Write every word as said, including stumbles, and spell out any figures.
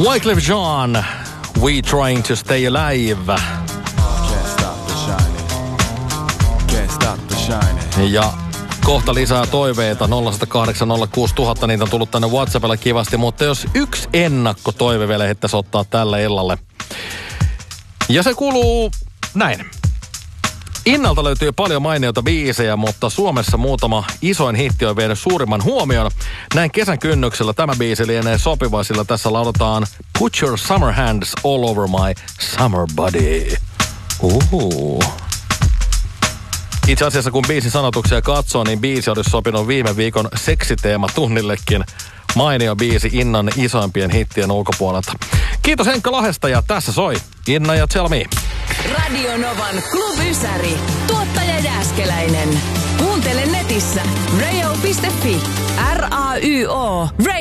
Wyclef Jean, We Trying to Stay Alive. Can't stop the shining. Can't stop the shining. Ja kohta lisää toiveita, nolla yksi nolla kahdeksan nolla kuusi nolla nolla nolla, niitä on tullut tänne WhatsAppilla kivasti, mutta jos yksi ennakkotoive vielä ehittäisi ottaa tälle illalle. Ja se kuuluu näin. Innalta löytyy paljon mainioita biisejä, mutta Suomessa muutama isoin hitti on vienyt suurimman huomion. Näin kesän kynnyksellä tämä biisi lienee sopiva, sillä tässä lauletaan Put your summer hands all over my summer body. Uhu. Itse asiassa kun biisin sanotuksia katsoo, niin biisi olisi sopinut viime viikon seksiteema tunnillekin. Mainio biisi Innan isoimpien hittien ulkopuolelta. Kiitos Henkka Lahesta ja tässä soi Inna ja Tell Me. Radio Novan Club Ysäri. Tuottaja Jääskeläinen. Kuuntele netissä radio piste fi. R A Y O.